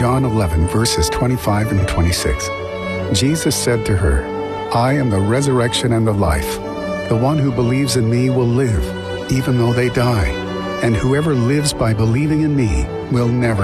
John 11, verses 25 and 26. Jesus said to her, "I am the resurrection and the life. The one who believes in me will live, even though they die. And whoever lives by believing in me will never